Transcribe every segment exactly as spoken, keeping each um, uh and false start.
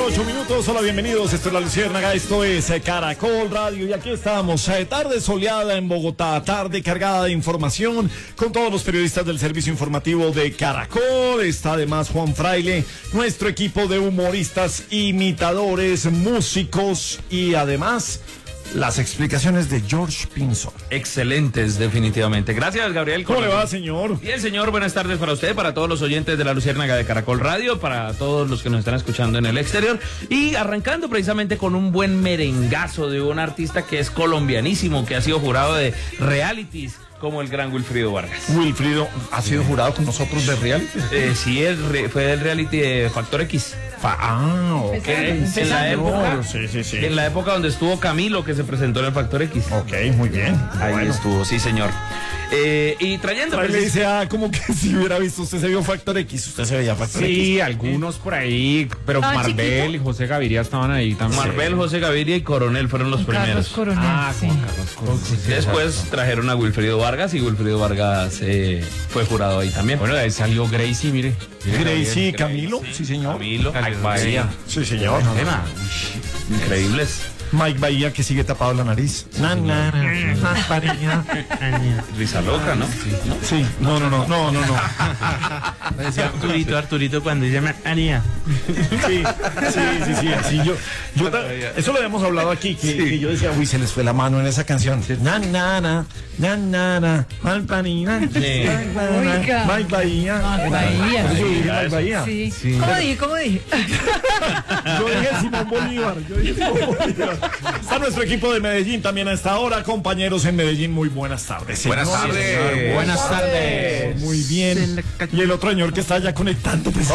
ocho minutos, hola, bienvenidos, esto es La Luciérnaga, esto es eh, Caracol Radio y aquí estamos, eh, tarde soleada en Bogotá, tarde cargada de información con todos los periodistas del servicio informativo de Caracol, está además Juan Fraile, nuestro equipo de humoristas, imitadores, músicos y además las explicaciones de George Pinzón. Excelentes, definitivamente. Gracias, Gabriel. ¿Cómo le va, señor? Bien, señor, buenas tardes para usted, para todos los oyentes de La Luciérnaga de Caracol Radio, para todos los que nos están escuchando en el exterior. Y arrancando precisamente con un buen merengazo de un artista que es colombianísimo, que ha sido jurado de realities, como el gran Wilfrido Vargas. Wilfrido ha sido jurado con nosotros de reality. Eh, sí, el re, fue del reality de Factor X. Fa ah, ok. En la época, sí, sí, sí. En la época donde estuvo Camilo, que se presentó en el Factor X. Ok, muy bien. Ahí bueno. estuvo, sí, señor. Eh, y trayendo... Ahí le dice, ah, como que si hubiera visto, usted se vio Factor X, usted se veía Factor X. Sí, algunos por ahí, pero Ah, Marvel chiquito. y José Gaviria estaban ahí también. Marvel, José Gaviria y Coronel fueron los Carlos primeros. Coronel, Ah, sí. Juan Carlos Coronel. Sí, Después exacto. trajeron a Wilfrido Vargas y Wilfrido Vargas eh, fue jurado ahí también. Bueno, de ahí salió Gracie, mire. Mire, Gracie, Gabriel. Camilo, sí, señor. Camilo, Mike Mike Bahía. Bahía. Sí, señor. Tema. Increíbles. Mike Bahía, que sigue tapado la nariz. Na, na, na, na, Bahía. Risa loca, ¿no? Sí, no, no, no, no, no, no. Decía Arturito, Arturito cuando llama Aria. Sí, sí, sí, sí, así yo, yo ta- eso lo habíamos hablado aquí, que, que yo decía, uy, se les fue la mano en esa canción. Na, na, na, na, na, na, Malpanina, Oiga. Mike Bahía. Mike Bahía, Por eso sí. dije Mike Bahía. Sí. ¿Cómo dije? ¿Cómo dije? Yo dije Simón Bolívar, yo dije Simón Bolívar. Está nuestro equipo de Medellín también a esta hora, compañeros en Medellín, muy buenas tardes. Buenas señor. tardes. Buenas tardes. Muy bien. Y el otro señor que está ya conectando. Pues,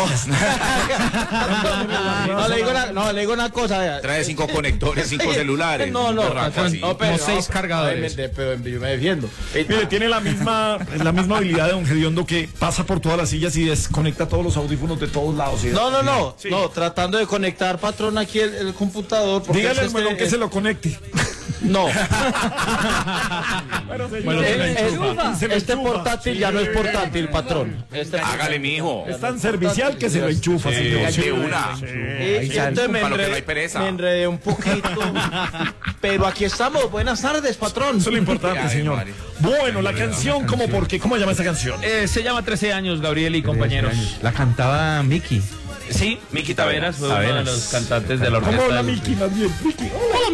No le digo una, no, le digo una cosa. vea. Trae cinco conectores, cinco celulares. No, no, Berraco así. no, pero, Como seis cargadores. Ay, me- pero yo me defiendo. Mire, tiene la misma, la misma habilidad de don Gediondo, que pasa por todas las sillas y desconecta todos los audífonos de todos lados. y- No, no, no, Sí. no, tratando de conectar, patrón, aquí el, el computador. porque Dígale es al melón este- que se lo conecte. No, Bueno, señor, Bueno, se el- lo el- enchufa. Se lo este enchufa. portátil ya no es portátil, patrón. Este, Hágale, mijo. Es tan servicial que se lo enchufa, señor. De una. y- y entonces me Para lo que no enredé, hay pereza. me enredé un poquito. Pero aquí estamos. Buenas tardes, patrón. Eso es lo importante, Ay, señor. Mari. Bueno, la canción, ¿cómo por qué? ¿Cómo se llama esa canción? Eh, se llama trece años, Gabriel y compañeros. La cantaba Mickey. Sí, Miki Taveras fue uno de Taveras. los cantantes de la orquesta. ¿Cómo habla del- Miki más bien? Miki.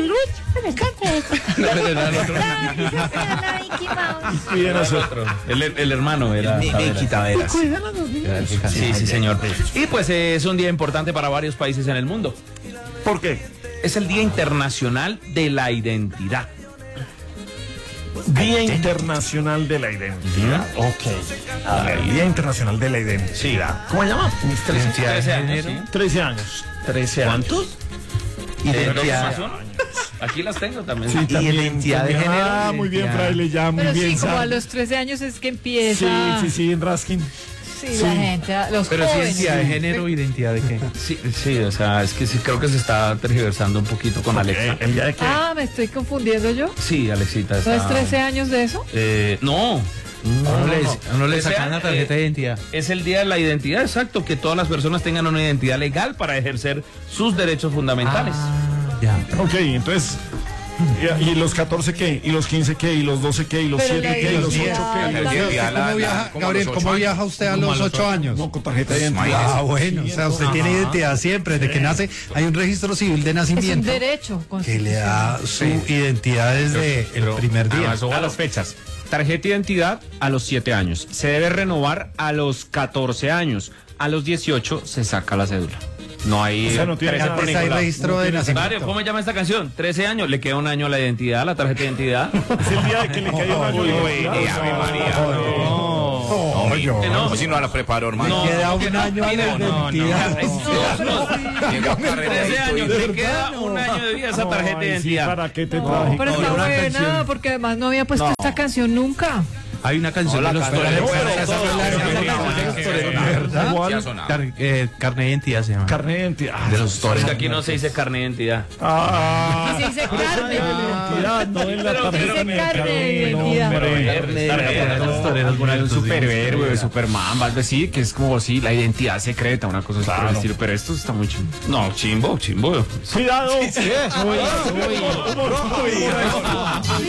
Cuiden a su- El, el hermano era Mickey Taveras. Taveras. Sí, sí, señor. Y pues eh, es un día importante para varios países en el mundo. ¿Por qué? Es el Día Internacional de la Identidad. Día Internacional de la Identidad. Ok. A ver, Día Internacional de la Identidad. ¿Cómo se llama? Mis trece, trece años, sí. trece años. trece años. ¿Cuántos? Identidad. Aquí las tengo también. Sí, también, identidad de también. género, Ah, muy bien, identidad. Fraile, ya, muy Pero bien. sí, como sabe. a los trece años es que Sí, empieza. sí, sí, en Raskin. Sí, Sí. la gente, los Pero sí, jóvenes. identidad de género, identidad de qué. Sí, sí, o sea, es que sí creo que se está tergiversando un poquito con Alexa. ¿El día de qué? Ah, me estoy confundiendo yo. Sí, Alexita. ¿No Está... es trece años de eso? Eh, no. A uno le, a uno le O sea, sacan la tarjeta eh, de identidad. Es el día de la identidad, exacto, que todas las personas tengan una identidad legal para ejercer sus derechos fundamentales. Ya. Ok, entonces. ¿Y, y los catorce qué? ¿Y los quince qué? ¿Y los doce qué? ¿Y los Pero siete la qué? ¿Y los identidad- ocho qué? La identidad, la- ¿Cómo la- viaja, como a Gabriel, los cómo ocho viaja años. usted a los ocho años? No, con tarjeta de identidad. Ah, bueno, o sea, usted tiene identidad siempre, desde que nace, hay un registro civil de Es un nacimiento derecho que le da constitucional. su identidad desde el primer día. Además, ojo a las fechas. Tarjeta de identidad a los siete años. Se debe renovar a los catorce años. A los dieciocho se saca la cédula. No hay. O sea, no tiene trece nada. por Antes hay ningún lado. registro de Mario, nacimiento. ¿cómo se llama esta canción? trece años, le queda un año a la identidad, a la tarjeta de identidad. Es el día de que le cayó un año de identidad. Eh, Ave María. Oh, No, yo. no. no, si no la preparo, hermano. Queda un año a la No, no, no. identidad. Llega un trece carretito años, y- le queda un año de vida a esa tarjeta de Ay, sí, identidad. ¿para qué te No, traje? pero está una buena, canción. porque además no había puesto No. esta canción nunca. Hay una canción de los toreros. Sí ha sonado. Car- eh, Carne de identidad se llama. Carne de identidad. De los Es toreros. que aquí no se dice carne de identidad. Ah, Así dice carne. identidad, no en la Pero tarjeta. dice carne de identidad. Hombre. Los toreros, bueno, hay un superhéroe, Superman, algo así, que es como si la identidad secreta, una cosa así por el estilo. Pero esto está muy chido. No, chimbo, chimbo. Cuidado. Sí, es. Uy, uy, uy, uy.